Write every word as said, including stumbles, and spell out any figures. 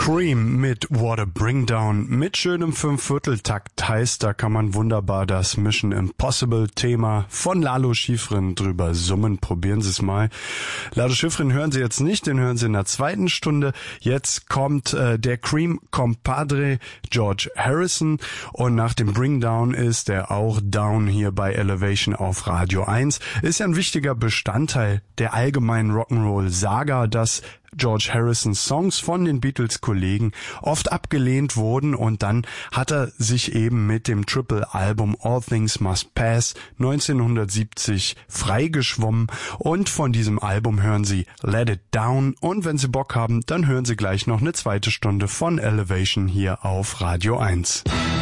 Cream mit What a Bring Down mit schönem Fünfvierteltakt heißt, da kann man wunderbar das Mission Impossible Thema von Lalo Schifrin drüber summen. Probieren Sie es mal. Lalo Schifrin hören Sie jetzt nicht, den hören Sie in der zweiten Stunde. Jetzt kommt äh, der Cream Compadre George Harrison und nach dem Bring Down ist er auch down hier bei Elevation auf Radio eins. Ist ja ein wichtiger Bestandteil der allgemeinen Rock'n'Roll-Saga, dass George Harrisons Songs von den Beatles-Kollegen oft abgelehnt wurden und dann hat er sich eben mit dem Triple-Album All Things Must Pass neunzehnhundertsiebzig freigeschwommen und von diesem Album hören Sie Let It Down und wenn Sie Bock haben, dann hören Sie gleich noch eine zweite Stunde von Elevation hier auf Radio eins.